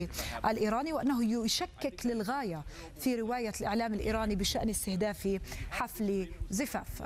الإيراني، وأنه يشكك للغاية في رواية الإعلام الإيراني بشأن استهداف حفل زفاف.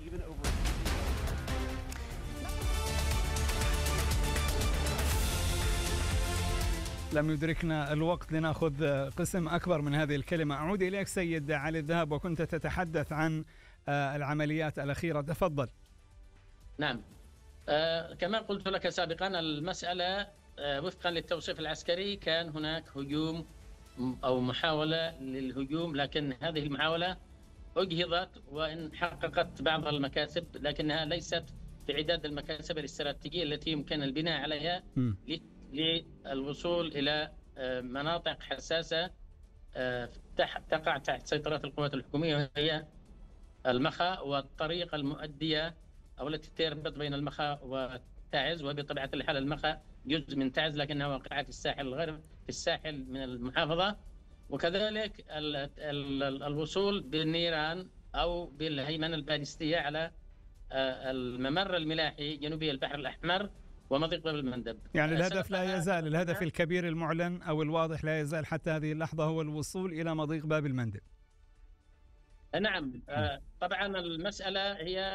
لم يدركنا الوقت لنأخذ قسم أكبر من هذه الكلمة. أعود إليك سيد علي الذهب، وكنت تتحدث عن العمليات الأخيرة، تفضل. نعم، كما قلت لك سابقا، المسألة وفقا للتوصيف العسكري كان هناك هجوم أو محاولة للهجوم، لكن هذه المحاولة أجهضت وإن حققت بعض المكاسب، لكنها ليست في عداد المكاسب الاستراتيجية التي يمكن البناء عليها للوصول إلى مناطق حساسة تقع تحت سيطرة القوات الحكومية، وهي المخا والطريق المؤدية أو التي تربط بين المخا وتعز. وبطبيعة الحال المخا جزء من تعز لكنها واقعة في الساحل الغربي، في الساحل من المحافظة. وكذلك الوصول بالنيران أو بالهيمنة البالستية على الممر الملاحي جنوبي البحر الأحمر ومضيق باب المندب. يعني الهدف لا يزال، الهدف الكبير المعلن أو الواضح لا يزال حتى هذه اللحظة هو الوصول إلى مضيق باب المندب. نعم، طبعا المسألة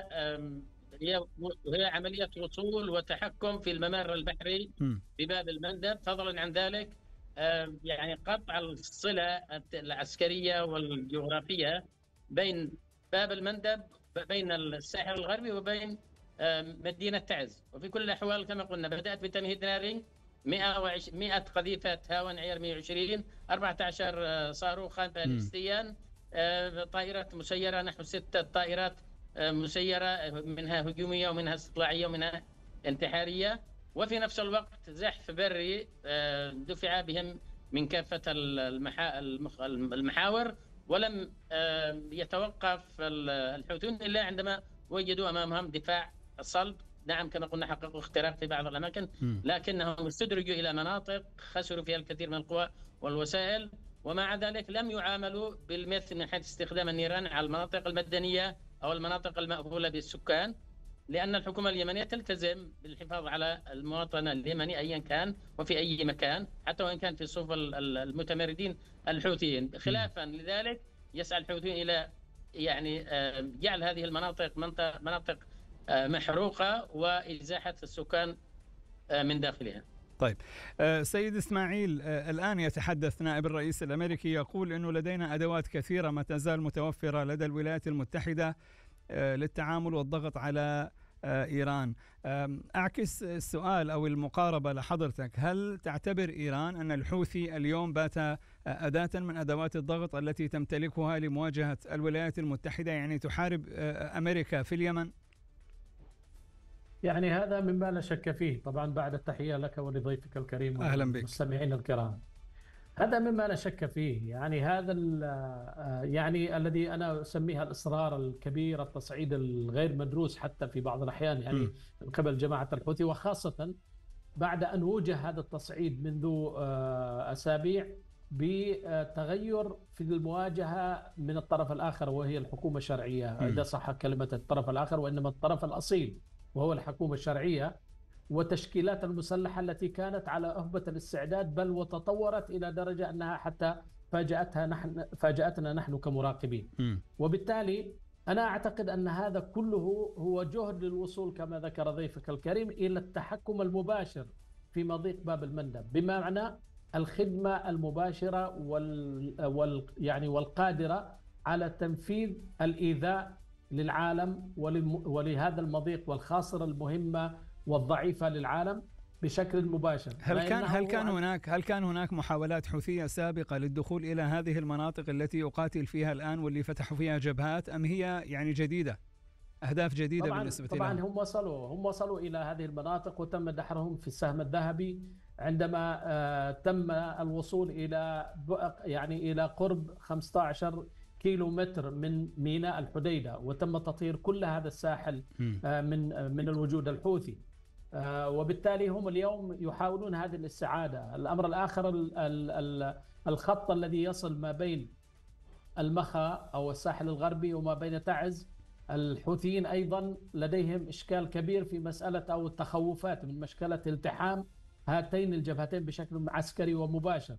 هي عملية وصول وتحكم في الممر البحري بباب المندب. فضلا عن ذلك يعني قطع الصلة العسكرية والجغرافية بين باب المندب، بين الساحل الغربي وبين مدينة تعز. وفي كل الأحوال كما قلنا بدأت بتمهيد ناري 100 قذيفة هاون عيار 120، 14 صاروخا باليستيا، طائرات مسيرة نحو 6 طائرات مسيرة، منها هجومية ومنها استطلاعية ومنها انتحارية. وفي نفس الوقت زحف بري دفع بهم من كافة المحاور، ولم يتوقف الحوثيون إلا عندما وجدوا أمامهم دفاع صلب. نعم كما قلنا حققوا اختراق في بعض الأماكن، لكنهم استدرجوا إلى مناطق خسروا فيها الكثير من القوى والوسائل، ومع ذلك لم يعاملوا بالمثل من حيث استخدام النيران على المناطق المدنية أو المناطق المأهولة بالسكان، لأن الحكومة اليمنية تلتزم بالحفاظ على المواطن اليمني أيا كان وفي أي مكان، حتى وإن كان في صفوف المتمردين الحوثيين. خلافا لذلك يسعى الحوثيين إلى يعني جعل هذه المناطق مناطق محروقة وإزاحة السكان من داخلها. طيب سيد إسماعيل، الآن يتحدث نائب الرئيس الأمريكي يقول أنه لدينا أدوات كثيرة ما تزال متوفرة لدى الولايات المتحدة للتعامل والضغط على إيران. أعكس السؤال أو المقاربة لحضرتك، هل تعتبر إيران أن الحوثي اليوم بات أداة من أدوات الضغط التي تمتلكها لمواجهة الولايات المتحدة، يعني تحارب أمريكا في اليمن؟ يعني هذا مما لا شك فيه، طبعا بعد التحية لك ولضيفك الكريم والمستمعين الكرام. هذا مما لا شك فيه، يعني هذا يعني الذي أنا أسميها الإصرار الكبير، التصعيد الغير مدروس حتى في بعض الأحيان يعني من قبل جماعة الحوثي، وخاصة بعد أن وجه هذا التصعيد منذ أسابيع بتغير في المواجهة من الطرف الآخر وهي الحكومة الشرعية، إذا صح كلمة الطرف الآخر، وإنما الطرف الأصيل وهو الحكومة الشرعية، وتشكيلات المسلحة التي كانت على أهبة الاستعداد، بل وتطورت إلى درجة أنها حتى فاجأتنا نحن كمراقبين. وبالتالي أنا أعتقد أن هذا كله هو جهد للوصول كما ذكر ضيفك الكريم إلى التحكم المباشر في مضيق باب المندب، بمعنى الخدمة المباشرة يعني والقادرة على تنفيذ الإيذاء للعالم ولهذا المضيق والخاصرة المهمة والضعيفة للعالم بشكل مباشر. هل كان هناك محاولات حوثية سابقة للدخول إلى هذه المناطق التي يقاتل فيها الآن واللي فتحوا فيها جبهات، أم هي يعني جديدة، أهداف جديدة بالنسبة لهم؟ طبعا هم وصلوا إلى هذه المناطق وتم دحرهم في السهم الذهبي عندما تم الوصول إلى قرب 15 كيلو متر من ميناء الحديدة، وتم تطهير كل هذا الساحل من الوجود الحوثي. وبالتالي هم اليوم يحاولون هذه الاستعادة. الأمر الآخر الخط الذي يصل ما بين المخا أو الساحل الغربي وما بين تعز، الحوثيين أيضا لديهم إشكال كبير في مسألة أو التخوفات من مشكلة التحام هاتين الجبهتين بشكل عسكري ومباشر.